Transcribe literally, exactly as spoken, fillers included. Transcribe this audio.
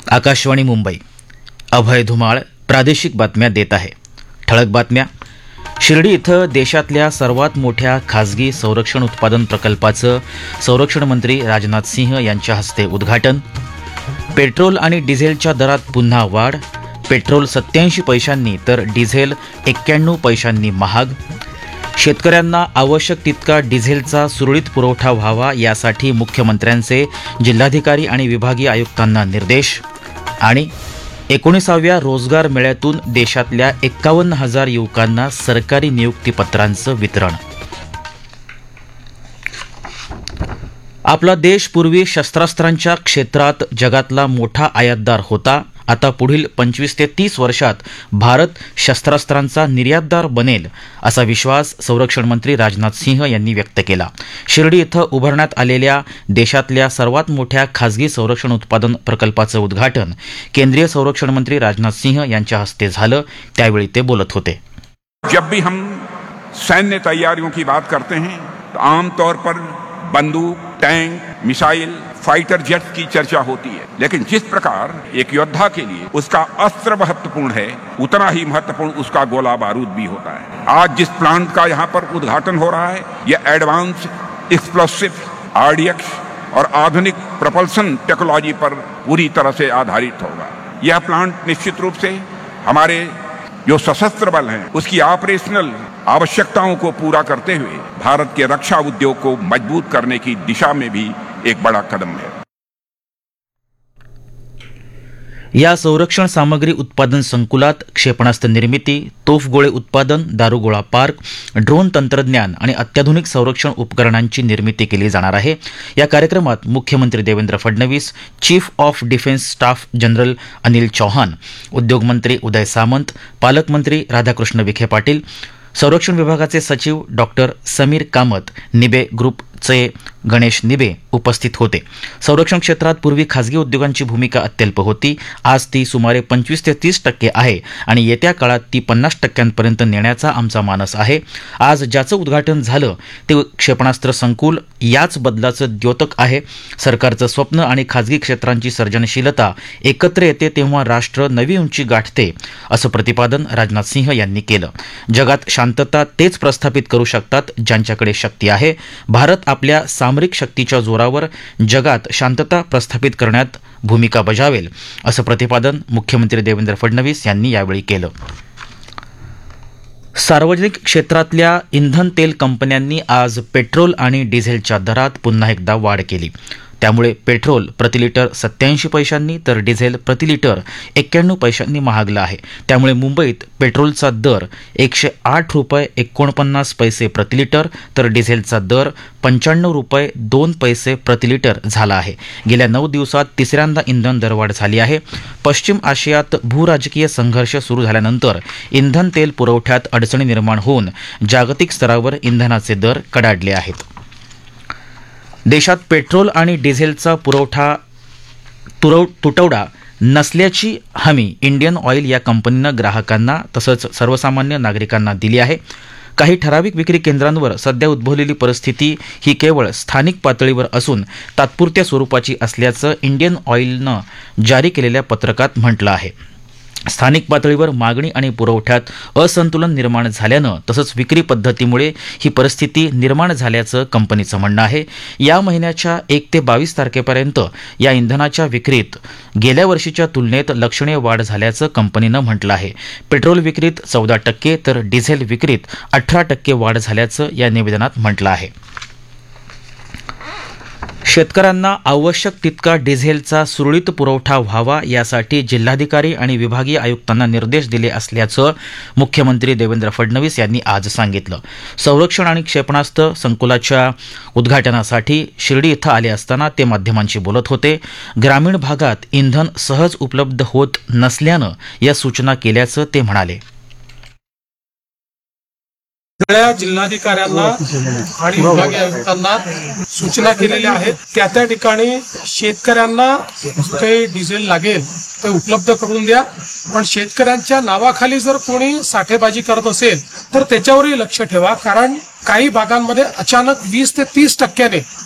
आकाशवाणी मुंबई. अभय धुमाळ प्रादेशिक बातम्या देत आहे. ठळक बातम्या. शिर्डी इथं देशातल्या सर्वात मोठ्या खासगी संरक्षण उत्पादन प्रकल्पाचं संरक्षण मंत्री राजनाथ सिंह यांच्या हस्ते उद्घाटन. पेट्रोल आणि डिझेलच्या दरात पुन्हा वाढ. पेट्रोल सत्याऐंशी पैशांनी तर डिझेल एक्क्याण्णव पैशांनी महाग. शेतकऱ्यांना आवश्यक तितका डिझेलचा सुरळीत पुरवठा व्हावा यासाठी मुख्यमंत्र्यांचे जिल्हाधिकारी आणि विभागीय आयुक्तांना निर्देश. आणि एकोणीसाव्या रोजगार मेळ्यातून देशातल्या एक्कावन्न हजार युवकांना सरकारी नियुक्तीपत्रांचं वितरण. आपला देश पूर्वी शस्त्रास्त्रांच्या क्षेत्रात जगातला मोठा आयातदार होता. आता पुढील पंचवीस ते तीस वर्षात भारत शस्त्रास्त्रांचा निर्यातदार बनेल असा विश्वास संरक्षण मंत्री राजनाथ सिंह यांनी व्यक्त केला. शिर्डी इथं उभारण्यात आलेल्या देशातल्या सर्वात मोठ्या खासगी संरक्षण उत्पादन प्रकल्पाचं उद्घाटन केंद्रीय संरक्षण मंत्री राजनाथ सिंह यांच्या हस्ते झालं. त्यावेळी ते बोलत होते. जब भी हम सैन्य तैयारियों की बात करते हैं तो आमतौर पर बंदूक, टैंक, मिसाइल, फाइटर जेट की चर्चा होती है, लेकिन जिस प्रकार एक योद्धा के लिए उसका अस्त्र महत्वपूर्ण है, उतना ही महत्वपूर्ण उसका गोला बारूद भी होता है. आज जिस प्लांट का यहाँ पर उद्घाटन हो रहा है, यह एडवांस एक्सप्लोसिव, आरडीएक्स और आधुनिक प्रपल्सन टेक्नोलॉजी पर पूरी तरह से आधारित होगा. यह प्लांट निश्चित रूप से हमारे जो सशस्त्र बल हैं उसकी ऑपरेशनल आवश्यकताओं को पूरा करते हुए भारत के रक्षा उद्योग को मजबूत करने की दिशा में भी एक बड़ा कदम है. या संरक्षण सामग्री उत्पादन संकुलात क्षेपणास्त्र निर्मिती, तोफगोळे उत्पादन, दारुगोळा पार्क, ड्रोन तंत्रज्ञान आणि अत्याधुनिक संरक्षण उपकरणांची निर्मिती केली जाणार आहे. या कार्यक्रमात मुख्यमंत्री Devendra Fadnavis, chief of defence staff general Anil Chauhan, उद्योगमंत्री उदय सामंत, पालकमंत्री राधाकृष्ण विखे पाटील, संरक्षण विभागाचे सचिव डॉक्टर समीर कामत, निबे ग्रुपचे गणेश निबे उपस्थित होते. संरक्षण क्षेत्रात पूर्वी खासगी उद्योगांची भूमिका अत्यल्प होती. आज ती सुमारे पंचवीस ते तीस टक्के आहे आणि येत्या काळात ती पन्नास टक्क्यांपर्यंत नेण्याचा आमचा मानस आहे. आज ज्याचं उद्घाटन झालं ते क्षेपणास्त्र संकुल याच बदलाचं द्योतक आहे. सरकारचं स्वप्न आणि खासगी क्षेत्रांची सर्जनशीलता एकत्र येते तेव्हा राष्ट्र नवी उंची गाठते असं प्रतिपादन राजनाथ सिंह यांनी केलं. जगात शांतता तेच प्रस्थापित करू शकतात ज्यांच्याकडे शक्ती आहे. भारत आपल्या सामरिक शक्तीच्या जोरावर जगात शांतता प्रस्थापित करण्यात भूमिका बजावेल असं प्रतिपादन मुख्यमंत्री देवेंद्र फडणवीस यांनी यावेळी केलं. सार्वजनिक क्षेत्रातल्या इंधन तेल कंपन्यांनी आज पेट्रोल आणि डिझेलच्या दरात पुन्हा एकदा वाढ केली. त्यामुळे पेट्रोल प्रतिलिटर सत्याऐंशी पैशांनी तर डिझेल प्रतिलिटर एक्क्याण्णव पैशांनी महागलं आहे. त्यामुळे मुंबईत पेट्रोलचा दर एकशे आठ रुपये एकोणपन्नास पैसे प्रतिलिटर तर डिझेलचा दर पंच्याण्णव रुपये दोन पैसे प्रतिलिटर झाला आहे. गेल्या नऊ दिवसात तिसऱ्यांदा इंधन दरवाढ झाली आहे. पश्चिम आशियात भूराजकीय संघर्ष सुरू झाल्यानंतर इंधन तेल पुरवठ्यात अडचणी निर्माण होऊन जागतिक स्तरावर इंधनाचे दर कडाडले आहेत. देशात पेट्रोल आणि डिझेलचा पुरवठा तुरव तुटवडा नसल्याची हमी इंडियन ऑइल या कंपनीनं ग्राहकांना तसंच सर्वसामान्य नागरिकांना दिली आहे. काही ठराविक विक्री केंद्रांवर सध्या उद्भवलेली परिस्थिती ही केवळ स्थानिक पातळीवर असून तात्पुरत्या स्वरूपाची असल्याचं इंडियन ऑइलनं जारी केलेल्या पत्रकात म्हटलं आहे. स्थानिक पातळीवर मागणी आणि पुरवठ्यात असंतुलन निर्माण झाल्यानं तसंच विक्री पद्धतीमुळे ही परिस्थिती निर्माण झाल्याचं कंपनीचं म्हणणं आहे. या महिन्याच्या एक ते बावीस तारखेपर्यंत या इंधनाच्या विक्रीत गेल्या वर्षीच्या तुलनेत लक्षणीय वाढ झाल्याचं कंपनीनं म्हटलं आहे. पेट्रोल विक्रीत चौदा टक्के तर डिझेल विक्रीत अठरा टक्के वाढ झाल्याचं या निवेदनात म्हटलं आहे. शेतकऱ्यांना आवश्यक तितका डिझेलचा सुरळीत पुरवठा व्हावा यासाठी जिल्हाधिकारी आणि विभागीय आयुक्तांना निर्देश दिले असल्याचं मुख्यमंत्री देवेंद्र फडणवीस यांनी आज सांगितलं. संरक्षण आणि क्षेपणास्त्र संकुलाच्या उद्घाटनासाठी शिर्डी इथं आले असताना ते माध्यमांशी बोलत होते. ग्रामीण भागात इंधन सहज उपलब्ध होत नसल्यानं या सूचना केल्याचं ते म्हणाले. सगळ्या जिल्हाधिकाऱ्यांना आणि विभागीय आयुक्तांना सूचना केलेल्या आहेत. त्या त्या ठिकाणी शेतकऱ्यांना काही डिझेल लागेल ते उपलब्ध करून द्या. पण शेतकऱ्यांच्या नावाखाली जर कोणी साठेबाजी करत असेल तर त्याच्यावरही लक्ष ठेवा, कारण काही भागांमध्ये अचानक वीस ते तीस टक्क्याने